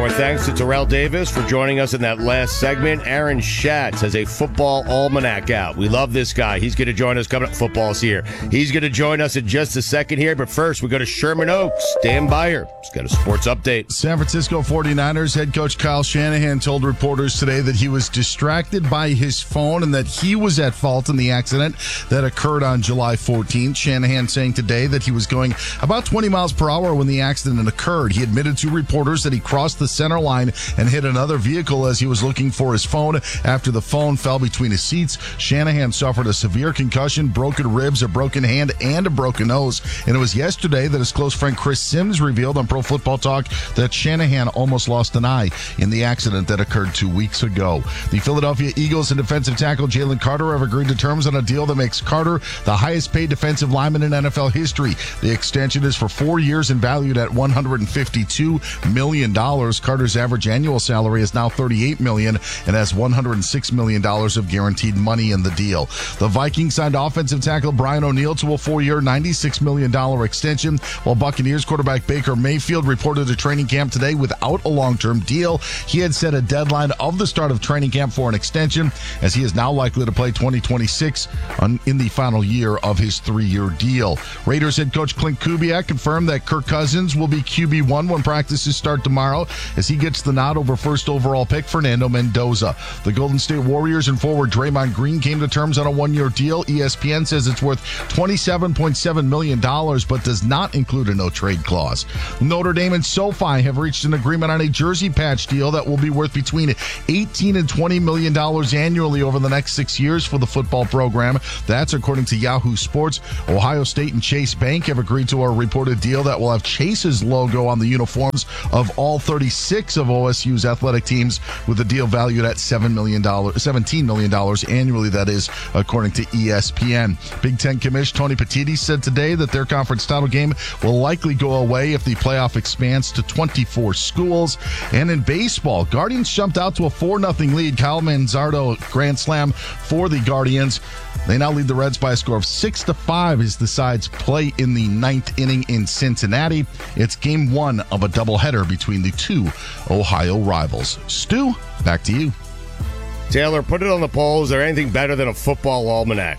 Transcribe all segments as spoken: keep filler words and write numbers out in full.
Our thanks to Terrell Davis for joining us in that last segment. Aaron Schatz has a football almanac out. We love this guy. He's going to join us coming up. Football's here. He's going to join us in just a second here. But first, we go to Sherman Oaks. Dan Beyer. He's got a sports update. San Francisco forty-niners head coach Kyle Shanahan told reporters today that he was distracted by his phone and that he was at fault in the accident that occurred on July fourteenth. Shanahan saying today that he was going about twenty miles per hour when the accident occurred. He admitted to reporters that he crossed the center line and hit another vehicle as he was looking for his phone. After the phone fell between his seats, Shanahan suffered a severe concussion, broken ribs, a broken hand, and a broken nose. And it was yesterday that his close friend Chris Sims revealed on Pro Football Talk that Shanahan almost lost an eye in the accident that occurred two weeks ago. The Philadelphia Eagles and defensive tackle Jalen Carter have agreed to terms on a deal that makes Carter the highest paid defensive lineman in N F L history. The extension is for four years and valued at one hundred fifty-two million dollars. Carter's average annual salary is now thirty-eight million dollars and has one hundred six million dollars of guaranteed money in the deal. The Vikings signed offensive tackle Brian O'Neill to a four-year, ninety-six million dollars extension, while Buccaneers quarterback Baker Mayfield reported to training camp today without a long-term deal. He had set a deadline of the start of training camp for an extension, as he is now likely to play twenty twenty-six on, in the final year of his three-year deal. Raiders head coach Clint Kubiak confirmed that Kirk Cousins will be Q B one when practices start tomorrow, as he gets the nod over first overall pick Fernando Mendoza. The Golden State Warriors and forward Draymond Green came to terms on a one-year deal. E S P N says it's worth twenty-seven point seven million dollars, but does not include a no-trade clause. Notre Dame and SoFi have reached an agreement on a jersey patch deal that will be worth between eighteen and twenty million dollars annually over the next six years for the football program. That's according to Yahoo Sports. Ohio State and Chase Bank have agreed to a reported deal that will have Chase's logo on the uniforms of all thirty-six of O S U's athletic teams, with a deal valued at seven million dollars, seventeen million dollars annually, that is, according to E S P N. Big Ten Commissioner Tony Petitti said today that their conference title game will likely go away if the playoff expands to twenty-four schools. And in baseball, Guardians jumped out to a four nothing lead. Kyle Manzardo grand slam for the Guardians. They now lead the Reds by a score of six to five as the sides play in the ninth inning in Cincinnati. It's game one of a doubleheader between the two Ohio rivals. Stu, back to you. Taylor, put it on the poll. Is there anything better than a football almanac?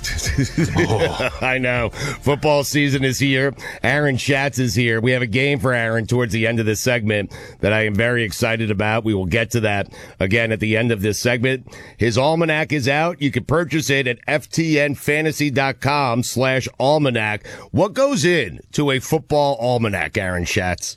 Oh. I know. Football season is here. Aaron Schatz is here. We have a game for Aaron towards the end of this segment that I am very excited about. We will get to that again at the end of this segment. His almanac is out. You can purchase it at ftnfantasy.com slash almanac. What goes in to a football almanac, Aaron Schatz?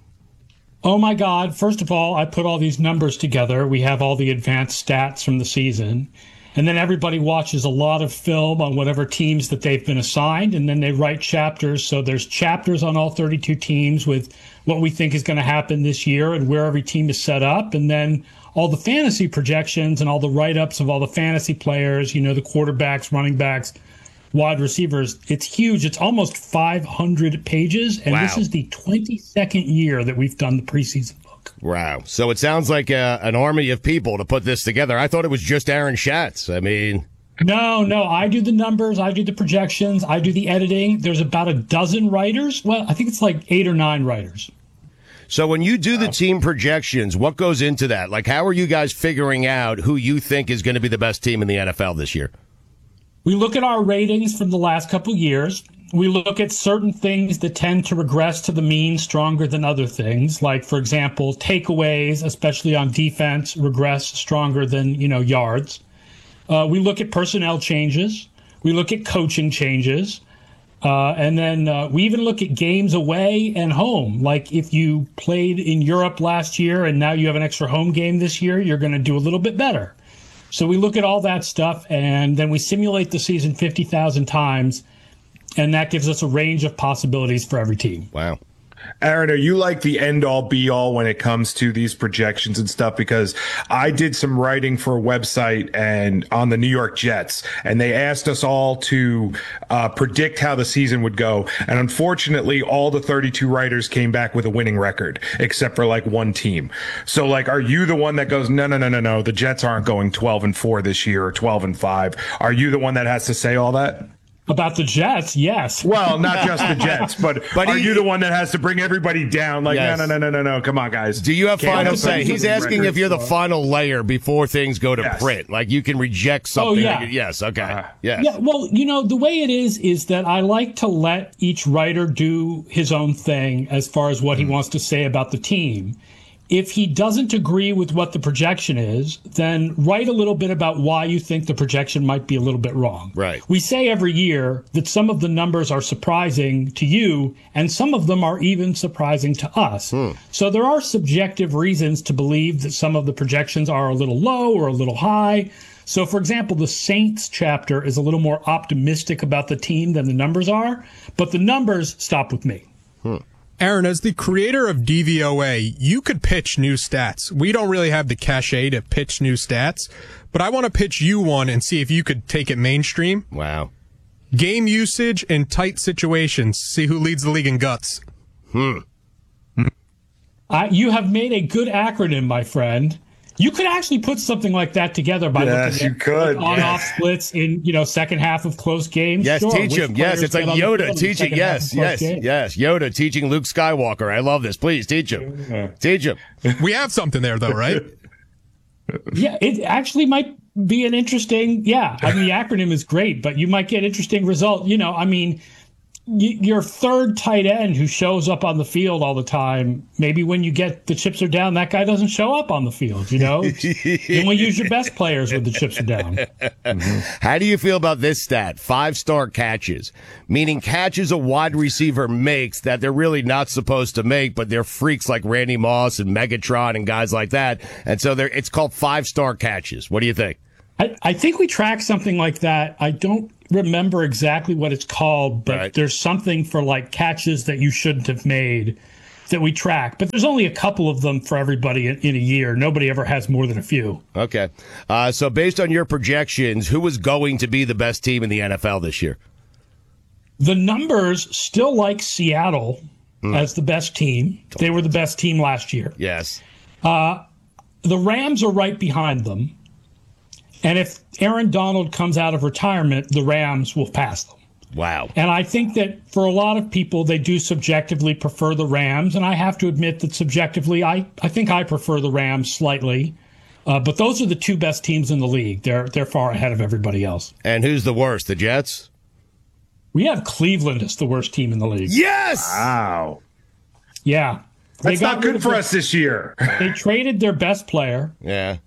Oh, my God. First of all, I put all these numbers together. We have all the advanced stats from the season. And then everybody watches a lot of film on whatever teams that they've been assigned, and then they write chapters. So there's chapters on all thirty-two teams with what we think is going to happen this year and where every team is set up. And then all the fantasy projections and all the write-ups of all the fantasy players, you know, the quarterbacks, running backs, wide receivers. It's huge. It's almost five hundred pages. And wow. This is the twenty-second year that we've done the preseason. Wow. So it sounds like a, an army of people to put this together. I thought it was just Aaron Schatz. I mean... No, no. I do the numbers. I do the projections. I do the editing. There's about a dozen writers. Well, I think it's like eight or nine writers. So when you do the team projections, what goes into that? Like, how are you guys figuring out who you think is going to be the best team in the N F L this year? We look at our ratings from the last couple of years. We look at certain things that tend to regress to the mean stronger than other things. Like, for example, takeaways, especially on defense, regress stronger than, you know, yards. Uh, we look at personnel changes. We look at coaching changes. Uh, and then uh, we even look at games away and home. Like, if you played in Europe last year and now you have an extra home game this year, you're going to do a little bit better. So we look at all that stuff, and then we simulate the season fifty thousand times. And that gives us a range of possibilities for every team. Wow. Aaron, are you like the end-all be-all when it comes to these projections and stuff? Because I did some writing for a website and on the New York Jets, and they asked us all to uh, predict how the season would go. And unfortunately, all the thirty-two writers came back with a winning record, except for like one team. So, like, are you the one that goes, no, no, no, no, no, the Jets aren't going twelve and four this year or twelve and five? Are you the one that has to say all that? About the Jets, yes. Well, not just the Jets, but, But are he- you the one that has to bring everybody down? Like, Yes. no, no, no, no, no, no. Come on, guys. Do you have Can't final have say? something He's with asking records. if you're the final layer before things go to Yes. print. Like you can reject something. Oh, yeah. Like- yes. Okay. Uh, yes. Yeah, well, you know, the way it is is that I like to let each writer do his own thing as far as what he wants to say about the team. If he doesn't agree with what the projection is, then write a little bit about why you think the projection might be a little bit wrong. Right. We say every year that some of the numbers are surprising to you, and some of them are even surprising to us. So there are subjective reasons to believe that some of the projections are a little low or a little high. So, for example, the Saints chapter is a little more optimistic about the team than the numbers are, but the numbers stop with me. Aaron, as the creator of D V O A, you could pitch new stats. We don't really have the cachet to pitch new stats, but I want to pitch you one and see if you could take it mainstream. Wow. Game usage in tight situations. See who leads the league in guts. Hmm. I, you have made a good acronym, my friend. You could actually put something like that together by Yes, looking you at could. on-off splits in, you know, second half of close games. Yes, Sure, teach which him. Yes, players it's like get on the field Yoda in the teaching. second half Yes, of close yes, games. yes. Yoda teaching Luke Skywalker. I love this. Please teach him. Teach him. We have something there, though, right? Yeah, it actually might be an interesting. Yeah, I mean, the acronym is great, but you might get interesting result. You know, I mean, y- your third tight end who shows up on the field all the time. Maybe when you get the chips are down, that guy doesn't show up on the field. You know, you only use your best players when the chips are down. How do you feel about this stat? Five star catches, meaning catches a wide receiver makes that they're really not supposed to make, but they're freaks like Randy Moss and Megatron and guys like that. And so they're, it's called five star catches. What do you think? I, I think we track something like that. I don't remember exactly what it's called, but Right. there's something for like catches that you shouldn't have made that we track. But there's only a couple of them for everybody in, in a year. Nobody ever has more than a few. Okay. Uh, so based on your projections, who is going to be the best team in the N F L this year? The numbers still like Seattle Hmm. as the best team. They were the best team last year. Yes. The Rams are right behind them. And if Aaron Donald comes out of retirement, the Rams will pass them. Wow. And I think that for a lot of people, they do subjectively prefer the Rams. And I have to admit that subjectively, I, I think I prefer the Rams slightly. Uh, but those are the two best teams in the league. They're they're far ahead of everybody else. And who's the worst? The Jets? We have Cleveland as the worst team in the league. Yes. Wow. Yeah. They That's got not rid good of for their- us this year. They traded their best player. Yeah.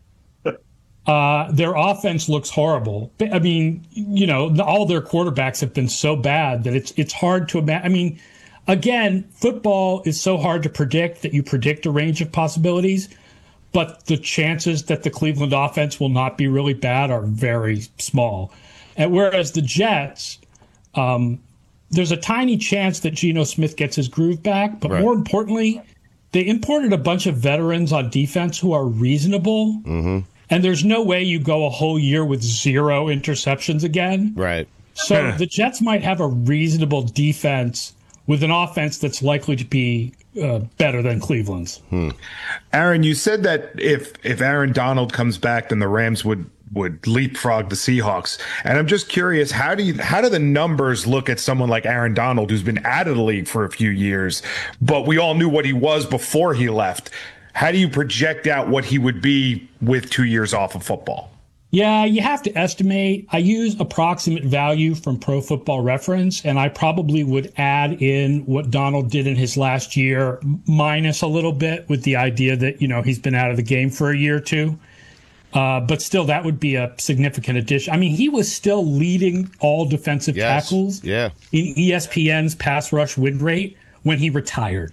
Uh, their offense looks horrible. I mean, you know, all their quarterbacks have been so bad that it's it's hard to imagine. I mean, again, football is so hard to predict that you predict a range of possibilities, but the chances that the Cleveland offense will not be really bad are very small. And whereas the Jets, um, there's a tiny chance that Geno Smith gets his groove back, but Right. more importantly, they imported a bunch of veterans on defense who are reasonable. Mm-hmm. And there's no way you go a whole year with zero interceptions again. Right. So the Jets might have a reasonable defense with an offense that's likely to be uh, better than Cleveland's. Aaron, you said that if if Aaron Donald comes back, then the Rams would would leapfrog the Seahawks. And I'm just curious, how do you how do the numbers look at someone like Aaron Donald, who's been out of the league for a few years, but we all knew what he was before he left? How do you project out what he would be with two years off of football? Yeah, you have to estimate. I use approximate value from Pro Football Reference, and I probably would add in what Donald did in his last year, minus a little bit, with the idea that, you know, he's been out of the game for a year or two. Uh, but still, that would be a significant addition. I mean, he was still leading all defensive Yes. tackles Yeah. in E S P N's pass rush win rate when he retired.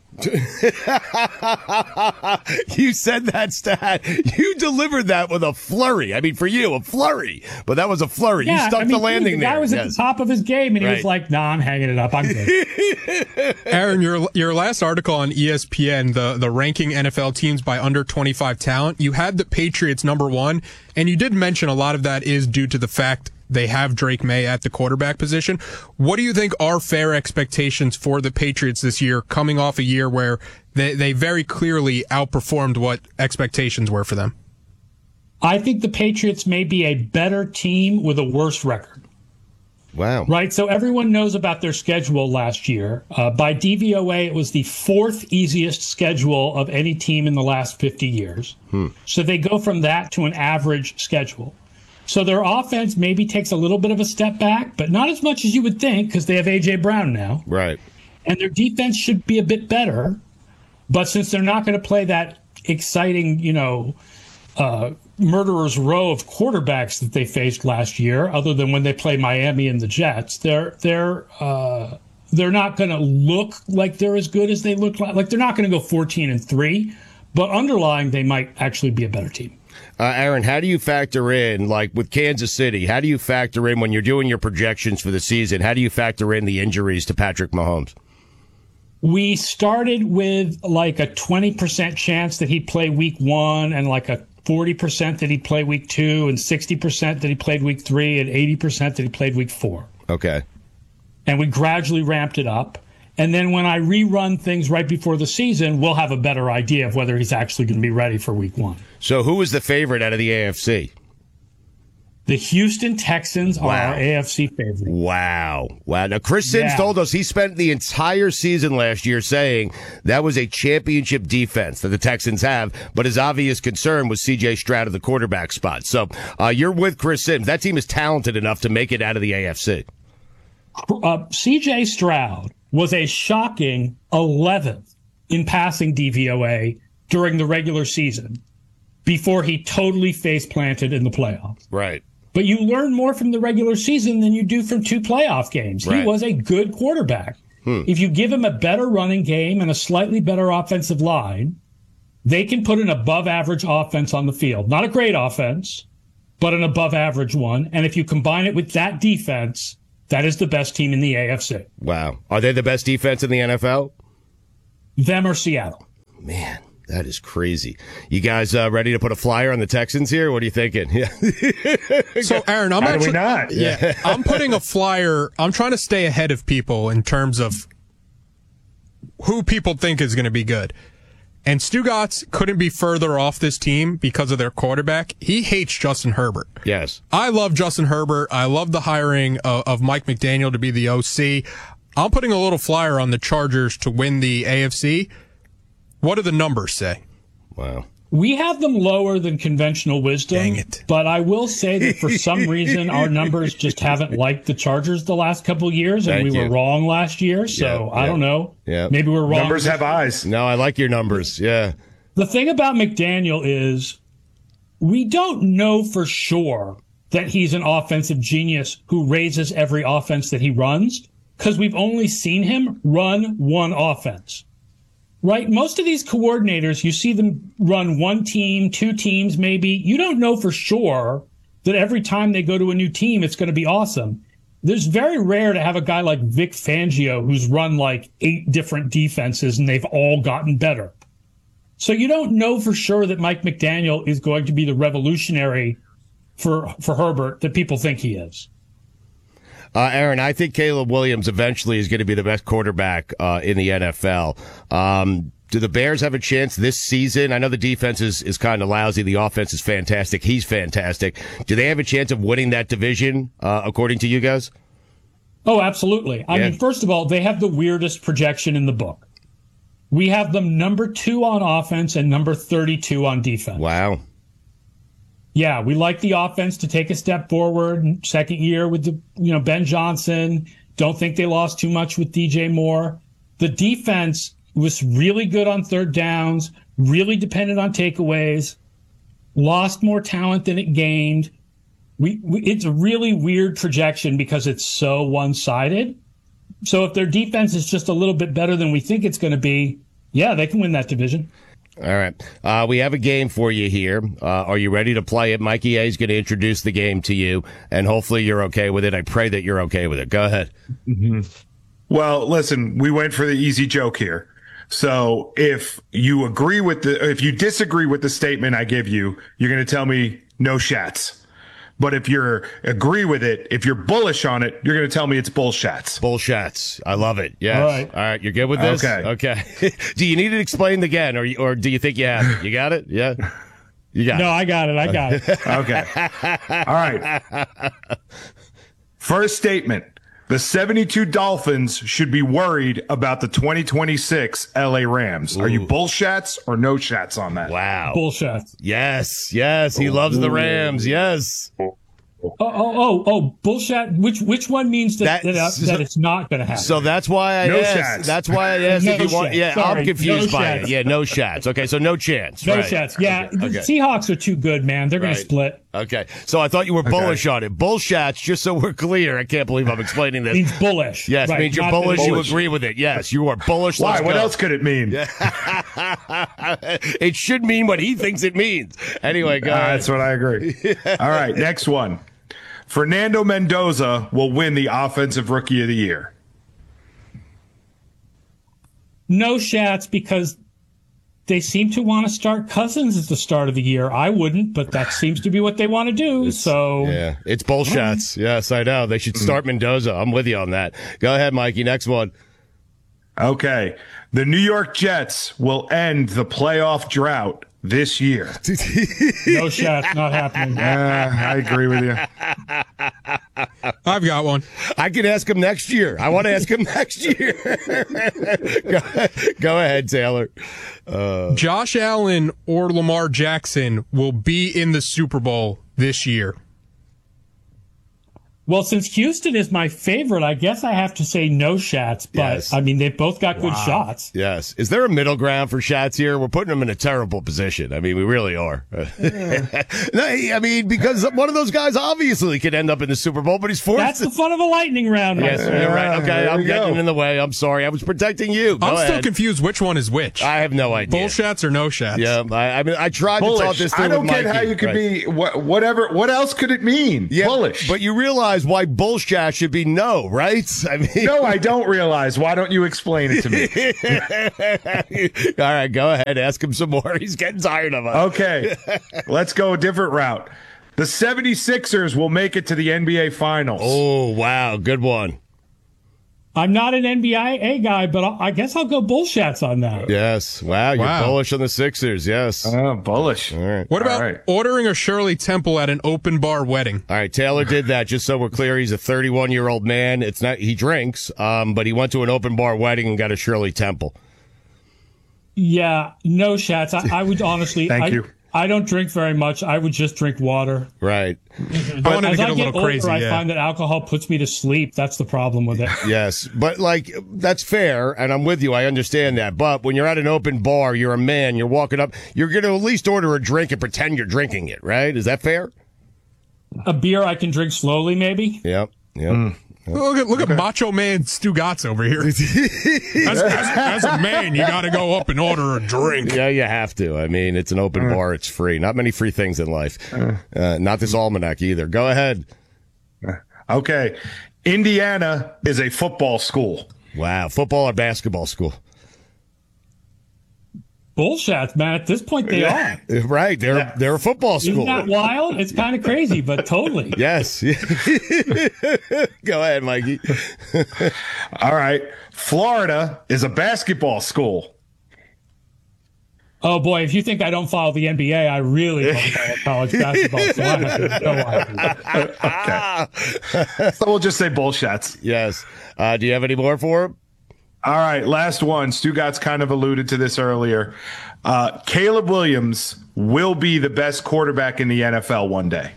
You said that stat. You delivered that with a flurry. I mean, for you, a flurry. But that was a flurry. you stuck I mean, the landing the guy there. was at Yes. the top of his game, and he Right. was like, "Nah, I'm hanging it up. I'm good." Aaron, your your last article on E S P N, the the ranking N F L teams by under twenty-five talent, you had the Patriots number one, and you did mention a lot of that is due to the fact they have Drake May at the quarterback position. What do you think are fair expectations for the Patriots this year, coming off a year where they, they very clearly outperformed what expectations were for them? I think the Patriots may be a better team with a worse record. Wow. Right. So everyone knows about their schedule last year. Uh, by D V O A, it was the fourth easiest schedule of any team in the last fifty years. Hmm. So they go from that to an average schedule. So their offense maybe takes a little bit of a step back, but not as much as you would think because they have A J Brown now. Right. And their defense should be a bit better. But since they're not going to play that exciting, you know, uh, murderer's row of quarterbacks that they faced last year, other than when they play Miami and the Jets, they're they're uh, they're not going to look like they're as good as they look like. Like they're not going to go fourteen and three, but underlying they might actually be a better team. Uh, Aaron, how do you factor in, like with Kansas City, how do you factor in when you're doing your projections for the season? How do you factor in the injuries to Patrick Mahomes? We started with like a twenty percent chance that he'd play week one and like a forty percent that he'd play week two and sixty percent that he played week three and eighty percent that he played week four. Okay. And we gradually ramped it up. And then when I rerun things right before the season, we'll have a better idea of whether he's actually going to be ready for week one. So who is the favorite out of the A F C? The Houston Texans are Wow. our A F C favorite. Wow. Wow. Now, Chris Sims Yeah. told us he spent the entire season last year saying that was a championship defense that the Texans have, but his obvious concern was C J Stroud at the quarterback spot. So uh, you're with Chris Sims. That team is talented enough to make it out of the A F C. Uh, C J Stroud was a shocking eleventh in passing D V O A during the regular season before he totally face planted in the playoffs. Right. But you learn more from the regular season than you do from two playoff games. Right. He was a good quarterback. Hmm. If you give him a better running game and a slightly better offensive line, they can put an above average offense on the field. Not a great offense, but an above average one. And if you combine it with that defense, that is the best team in the A F C. Wow. Are they the best defense in the N F L? Them or Seattle. Man, that is crazy. You guys uh, ready to put a flyer on the Texans here? What are you thinking? Yeah. So, Aaron, I'm How do actually we not? Yeah, I'm putting a flyer. I'm trying to stay ahead of people in terms of who people think is going to be good. And Stugotz couldn't be further off this team because of their quarterback. He hates Justin Herbert. Yes. I love Justin Herbert. I love the hiring of, of Mike McDaniel to be the O C. I'm putting a little flyer on the Chargers to win the A F C. What do the numbers say? Wow. We have them lower than conventional wisdom. Dang it. But I will say that for some reason, our numbers just haven't liked the Chargers the last couple of years, and Thank we you. were wrong last year. So Yeah, I yeah, don't know. yeah. Maybe we're wrong. Numbers have eyes. No, I like your numbers. Yeah. The thing about McDaniel is we don't know for sure that he's an offensive genius who raises every offense that he runs because we've only seen him run one offense. Right? Most of these coordinators, you see them run one team, two teams maybe. You don't know for sure that every time they go to a new team, it's going to be awesome. There's very rare to have a guy like Vic Fangio who's run like eight different defenses and they've all gotten better. So you don't know for sure that Mike McDaniel is going to be the revolutionary for for Herbert that people think he is. Uh, Aaron, I think Caleb Williams eventually is going to be the best quarterback uh, in the N F L. Um, do the Bears have a chance this season? I know the defense is, is kind of lousy. The offense is fantastic. He's fantastic. Do they have a chance of winning that division, uh, according to you guys? Oh, absolutely. I Yeah. mean, first of all, they have the weirdest projection in the book. We have them number two on offense and number thirty-two on defense. Wow. Yeah, we like the offense to take a step forward. Second year with the, you know, Ben Johnson. Don't think they lost too much with D J Moore. The defense was really good on third downs, really dependent on takeaways, lost more talent than it gained. We, we it's a really weird projection because it's so one-sided. So if their defense is just a little bit better than we think it's going to be, yeah, they can win that division. All right. Uh, we have a game for you here. Uh, are you ready to play it? Mikey A is going to introduce the game to you, and hopefully you're okay with it. I pray that you're okay with it. Go ahead. Mm-hmm. Well, listen, we went for the easy joke here. So if you agree with the, if you disagree with the statement I give you, you're going to tell me no shats. But if you're agree with it, if you're bullish on it, you're going to tell me it's bullshats. Bullshats. I love it. Yes. All right. All right. You're good with this? Okay. Okay. Do you need it explained again, or or do you think you have it? You got it? Yeah. You got No, it. I got it. I got it. Okay. All right. First statement. The seventy-two Dolphins should be worried about the twenty twenty-six L A Rams. Are you bullshats or no shats on that? Wow. Bullshit. Yes, yes. He loves the Rams. Yes. Oh, oh, oh, oh, bullshit. Which which one means that That- that, uh, so- that it's not going to happen? So that's why I No asked. shots. That's why I asked No if you want. shots. Yeah, Sorry, I'm confused no by it. shots. Yeah, no shots. Okay, so no chance. no right. shots. Yeah, Okay, the okay. Seahawks are too good, man. They're going Right. to split. Okay, so I thought you were bullish on it. Bullshats, just so we're clear. I can't believe I'm explaining this. Means bullish. Yes, right, means you're not that bullish. it's- You Bullish. agree with it. Yes, you are bullish. Why? Let's What go. else could it mean? It should mean what he thinks it means. Anyway, go Uh, ahead. that's what I agree. All right, next one. Fernando Mendoza will win the Offensive Rookie of the Year. No shats because they seem to want to start Cousins at the start of the year. I wouldn't, but that seems to be what they want to do. So Yeah, it's bullshats. Yes, I know. They should start Mendoza. I'm with you on that. Go ahead, Mikey. Next one. Okay. The New York Jets will end the playoff drought this year. no shats, not happening. Uh, I agree with you. I've got one. I can ask him next year. I want to ask him next year. go, go ahead, Taylor. Josh Allen or Lamar Jackson will be in the Super Bowl this year. Well, since Houston is my favorite, I guess I have to say no shots. But Yes. I mean, they've both got good shots. Yes. Is there a middle ground for Shats here? We're putting him in a terrible position. I mean, we really are. No, I mean, because one of those guys obviously could end up in the Super Bowl, but he's forced That's to. the fun of a lightning round. my Yes, friend. you're right. Okay, there I'm we getting go. in the way. I'm sorry. I was protecting you. Go I'm still ahead. confused which one is which. I have no idea. Bullshats or no shots? Yeah, I, I mean, I tried to talk Bullish. this through I don't with get Mikey. how you could Right. be what, whatever. What else could it mean? Yeah, Bullish. but you realize why bullshit should be no, right? I mean, no, I don't realize. Why don't you explain it to me? All right, go ahead. Ask him some more. He's getting tired of us. Okay, let's go a different route. The seventy-sixers will make it to the N B A Finals. Oh, wow. Good one. I'm not an N B A guy, but I I guess I'll go bullshats on that. Yes. Wow. You're Wow. bullish on the Sixers. Yes. Oh, bullish. All right. What about All right. ordering a Shirley Temple at an open bar wedding? All right. Taylor did that. Just so we're clear, he's a thirty-one year old man. It's not, he drinks, um, but he went to an open bar wedding and got a Shirley Temple. Yeah, no shots. I, I would honestly. Thank I, you. I don't drink very much. I would just drink water. Right. I wanted to As get I a get little older, crazy. I Yeah. find that alcohol puts me to sleep. That's the problem with it. Yes. But like, that's fair. And I'm with you. I understand that. But when you're at an open bar, you're a man, you're walking up, you're going to at least order a drink and pretend you're drinking it, right? Is that fair? A beer I can drink slowly, maybe. Yep. Yep. Mm. Look at look at Macho Man Stugatz over here. as, as, as a man, you got to go up and order a drink. Yeah, you have to. I mean, it's an open bar. It's free. Not many free things in life. Uh, not this almanac either. Go ahead. Okay, Indiana is a football school. Wow. Football or basketball school? Bullshats, man. At this point, they are. Right. They're, they're a football Isn't school. that wild? It's kind of crazy, but totally. Yes. Go ahead, Mikey. All right, Florida is a basketball school. Oh boy, if you think I don't follow the N B A, I really don't follow college basketball. So I have no idea. Okay, so we'll just say bullshits. Yes. Uh, do you have any more for him? All right, last one. Stugatz kind of alluded to this earlier. Uh, Caleb Williams will be the best quarterback in the N F L one day.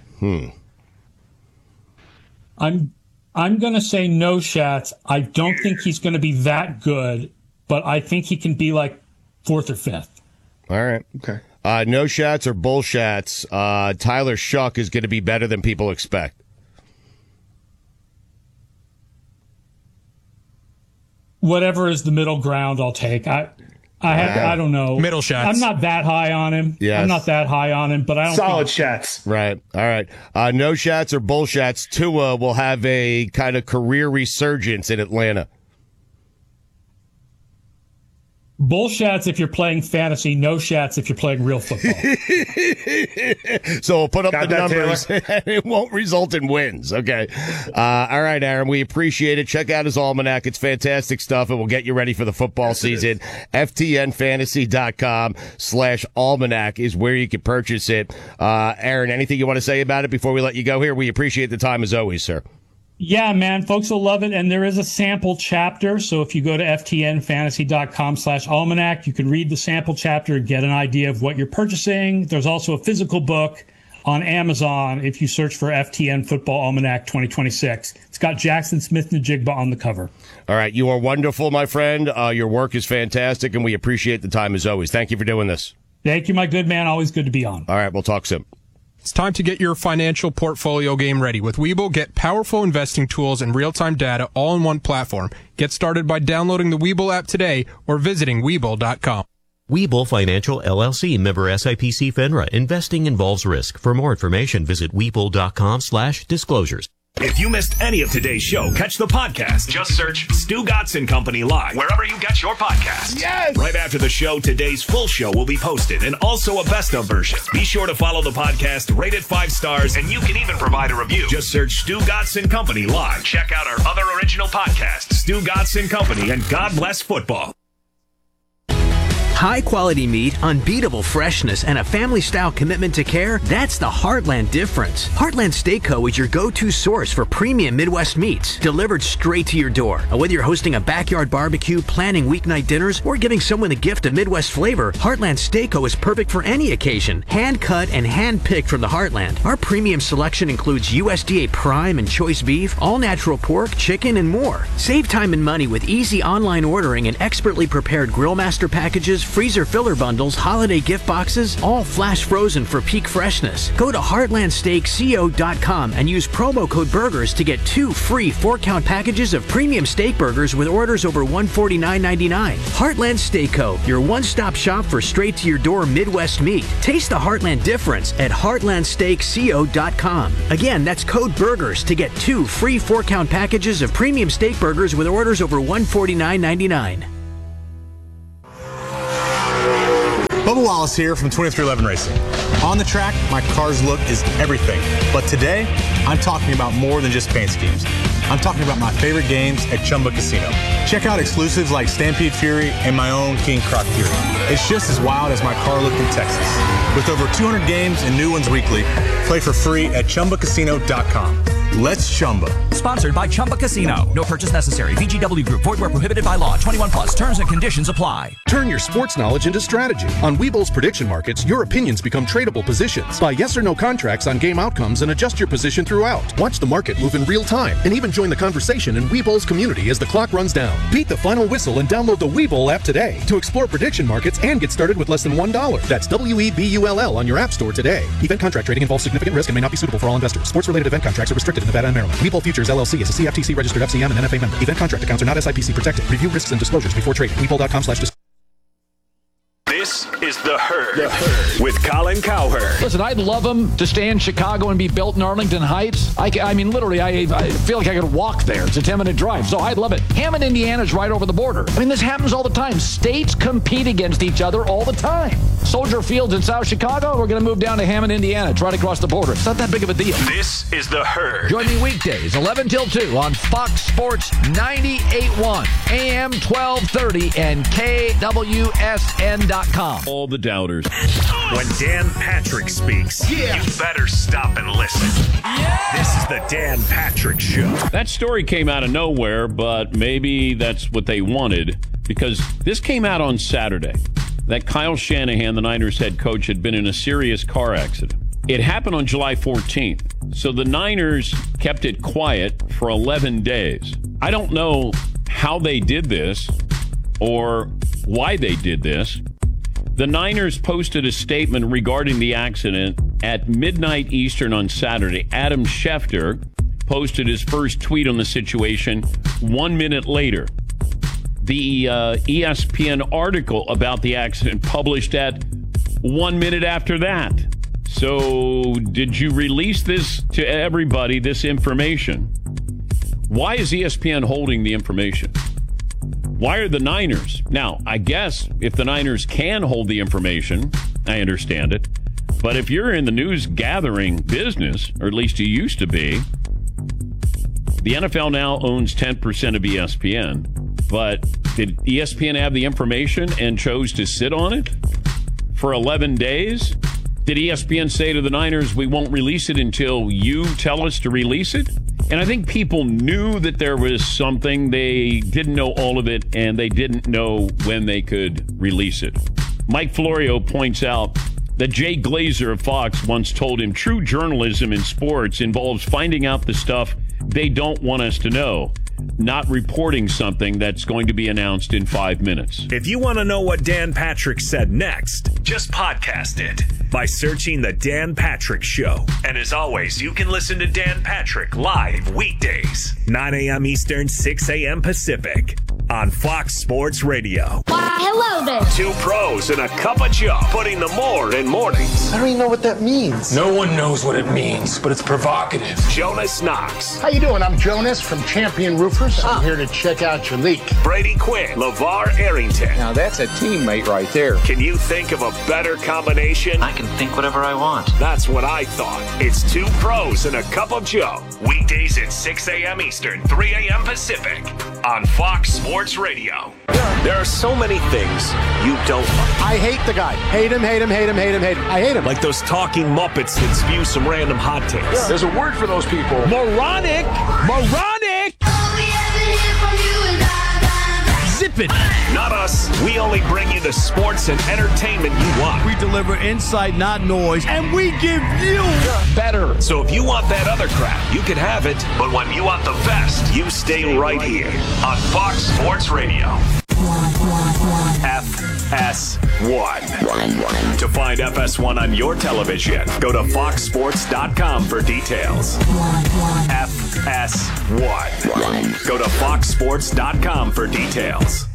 I'm I'm gonna say no shots. I don't think he's gonna be that good, but I think he can be like fourth or fifth. All right. Okay. Uh, no shots or bullshats. Uh, Tyler Shuck is going to be better than people expect. Whatever is the middle ground, I'll take. I I have Wow. I don't know. Middle shots. I'm not that high on him. Yes. I'm not that high on him, but I don't Solid think shots. Right. All right. Uh, no shots or bullshats. Tua will have a kind of career resurgence in Atlanta. bullshats if you're playing fantasy, no shots if you're playing real football. So we'll put up Got the that, numbers. It won't result in wins. Okay. Uh, all right, Aaron, we appreciate it. Check out his almanac. It's fantastic stuff, and we'll get you ready for the football Yes, season. F T N fantasy dot com slash almanac is where you can purchase it. Uh, Aaron, anything you want to say about it before we let you go here? We appreciate the time as always, sir. Yeah, man, folks will love it. And there is a sample chapter. So if you go to f t n fantasy dot com slash almanac, you can read the sample chapter and get an idea of what you're purchasing. There's also a physical book on Amazon if you search for F T N Football Almanac twenty twenty-six. It's got Jackson Smith-Njigba on the cover. All right. You are wonderful, my friend. Uh, your work is fantastic, and we appreciate the time as always. Thank you for doing this. Thank you, my good man. Always good to be on. All right. We'll talk soon. It's time to get your financial portfolio game ready. With Webull, get powerful investing tools and real-time data all in one platform. Get started by downloading the Webull app today or visiting Webull dot com. Webull Financial, L L C, member S I P C FINRA. Investing involves risk. For more information, visit Webull dot com slash disclosures. If you missed any of today's show, catch the podcast. Just search Stu Gotson Company Live wherever you get your podcasts. Yes! Right after the show, today's full show will be posted and also a best of version. Be sure to follow the podcast, rate it five stars, and you can even provide a review. Just search Stu Gotson Company Live. Check out our other original podcasts, Stu Gotson Company and God Bless Football. High-quality meat, unbeatable freshness, and a family-style commitment to care, that's the Heartland difference. Heartland Steak Co. is your go-to source for premium Midwest meats, delivered straight to your door. And whether you're hosting a backyard barbecue, planning weeknight dinners, or giving someone a gift of Midwest flavor, Heartland Steak Co. is perfect for any occasion. Hand-cut and hand-picked from the Heartland. Our premium selection includes U S D A prime and choice beef, all-natural pork, chicken, and more. Save time and money with easy online ordering and expertly prepared Grill Master packages, freezer filler bundles, holiday gift boxes, all flash frozen for peak freshness. Go to heartland steak co dot com and use promo code BURGERS to get two free four-count packages of premium steak burgers with orders over one hundred forty-nine ninety-nine. Heartland Steak Co., your one-stop shop for straight-to-your-door Midwest meat. Taste the Heartland difference at heartland steak co dot com. Again, that's code BURGERS to get two free four-count packages of premium steak burgers with orders over one hundred forty-nine ninety-nine. Bubba Wallace here from twenty-three eleven Racing. On the track, my car's look is everything. But today, I'm talking about more than just paint schemes. I'm talking about my favorite games at Chumba Casino. Check out exclusives like Stampede Fury and my own King Croc Fury. It's just as wild as my car look in Texas. With over two hundred games and new ones weekly, play for free at chumba casino dot com. Let's Chumba. Sponsored by Chumba Casino. No purchase necessary. V G W Group. Void where prohibited by law. twenty-one plus. Terms and conditions apply. Turn your sports knowledge into strategy. On Webull's prediction markets, your opinions become tradable positions. Buy yes or no contracts on game outcomes and adjust your position throughout. Watch the market move in real time and even join the conversation in Webull's community as the clock runs down. Beat the final whistle and download the Webull app today to explore prediction markets and get started with less than one dollar. That's W E B U L L on your app store today. Event contract trading involves significant risk and may not be suitable for all investors. Sports-related event contracts are restricted in Nevada and Maryland. Webull Futures L L C is a C F T C registered F C M and N F A member. Event contract accounts are not S I P C protected. Review risks and disclosures before trading. Webull dot com slash disclosure. This is The Herd, the Herd. with Colin Cowherd. Listen, I'd love him to stay in Chicago and be built in Arlington Heights. I, I mean, literally, I, I feel like I could walk there. It's a ten-minute drive, so I'd love it. Hammond, Indiana's right over the border. I mean, this happens all the time. States compete against each other all the time. Soldier Field's in South Chicago. We're going to move down to Hammond, Indiana. It's right across the border. It's not that big of a deal. This is The Herd. Join me weekdays, eleven till two on Fox Sports ninety-eight point one, A M twelve thirty, and K W S N dot com. All the doubters. When Dan Patrick speaks, yeah. you better stop and listen. Yeah. This is the Dan Patrick Show. That story came out of nowhere, but maybe that's what they wanted, because this came out on Saturday, that Kyle Shanahan, the Niners head coach, had been in a serious car accident. It happened on July fourteenth, so the Niners kept it quiet for eleven days. I don't know how they did this or why they did this. The Niners posted a statement regarding the accident at midnight Eastern on Saturday. Adam Schefter posted his first tweet on the situation one minute later. The uh, E S P N article about the accident published at one minute after that. So did you release this to everybody, this information? Why is E S P N holding the information? Why are the Niners? Now, I guess if the Niners can hold the information, I understand it. But if you're in the news gathering business, or at least you used to be, the N F L now owns ten percent of E S P N. But did E S P N have the information and chose to sit on it for eleven days? Did E S P N say to the Niners, we won't release it until you tell us to release it? And I think people knew that there was something. They didn't know all of it, and they didn't know when they could release it. Mike Florio points out that Jay Glazer of Fox once told him true journalism in sports involves finding out the stuff they don't want us to know, not reporting something that's going to be announced in five minutes. If you want to know what Dan Patrick said next, just podcast it by searching The Dan Patrick Show. And as always, you can listen to Dan Patrick live weekdays, nine a.m. Eastern, six a.m. Pacific, on Fox Sports Radio. Why, hello there. Two pros and a cup of Joe, putting the more in mornings. I don't even know what that means. No one knows what it means, but it's provocative. Jonas Knox. How you doing? I'm Jonas from Champion Roofers. I'm here to check out your leak. Brady Quinn. LeVar Arrington. Now that's a teammate right there. Can you think of a better combination? I can think whatever I want. That's what I thought. It's two pros and a cup of Joe. Weekdays at six a.m. Eastern, three a.m. Pacific, on Fox Sports Radio. There are so many things you don't like. I hate the guy. Hate him, hate him, hate him, hate him, hate him. I hate him. Like those talking Muppets that spew some random hot takes. Yeah. There's a word for those people. Moronic! Moronic! Zip it! Not us. We only bring you the sports and entertainment you want. We deliver insight, not noise, and we give you better. So if you want that other crap, you can have it. But when you want the best, you stay right here on Fox Sports Radio. F S one. To find F S one on your television, go to fox sports dot com for details. F S one. Go to fox sports dot com for details.